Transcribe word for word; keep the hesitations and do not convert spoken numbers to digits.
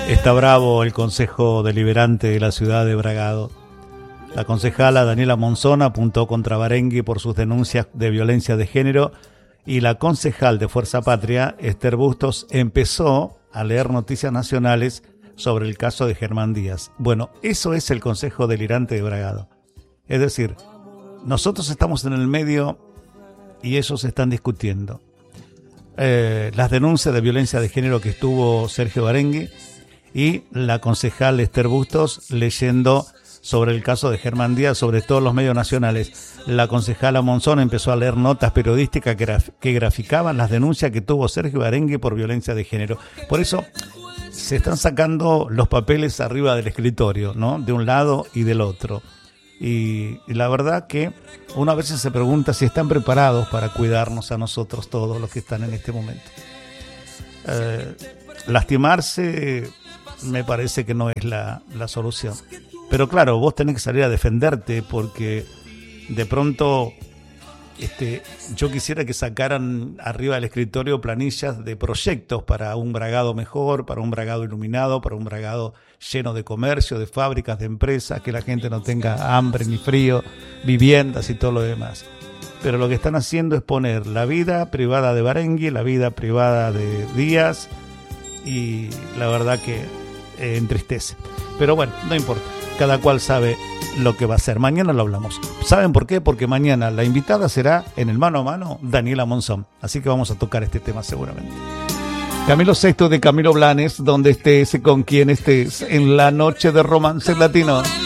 Está bravo el Consejo Deliberante de la ciudad de Bragado. La concejala Daniela Monzón apuntó contra Barengui por sus denuncias de violencia de género y la concejal de Fuerza Patria, Esther Bustos, empezó a leer noticias nacionales sobre el caso de Germán Díaz. Bueno, eso es el Consejo Deliberante de Bragado. Es decir, nosotros estamos en el medio y ellos están discutiendo. Eh, las denuncias de violencia de género que estuvo Sergio Barengui y la concejal Esther Bustos leyendo sobre el caso de Germán Díaz, sobre todos los medios nacionales. La concejala Monzón empezó a leer notas periodísticas que, graf- que graficaban las denuncias que tuvo Sergio Barengui por violencia de género. Por eso se están sacando los papeles arriba del escritorio, ¿no? De un lado y del otro. Y, y la verdad que uno a veces se pregunta si están preparados para cuidarnos a nosotros todos los que están en este momento. Eh, lastimarse me parece que no es la, la solución. Pero claro, vos tenés que salir a defenderte porque de pronto este, yo quisiera que sacaran arriba del escritorio planillas de proyectos para un Bragado mejor, para un Bragado iluminado, para un Bragado lleno de comercio, de fábricas, de empresas, que la gente no tenga hambre ni frío, viviendas y todo lo demás. Pero lo que están haciendo es poner la vida privada de Barengui, la vida privada de Díaz, y la verdad que eh, entristece. Pero bueno, no importa. Cada cual sabe lo que va a hacer. Mañana lo hablamos. ¿Saben por qué? Porque mañana la invitada será en el mano a mano Daniela Monzón. Así que vamos a tocar este tema seguramente. Camilo Sexto de Camilo Blanes, donde estés, con quien estés, en la noche de Romances Latinos.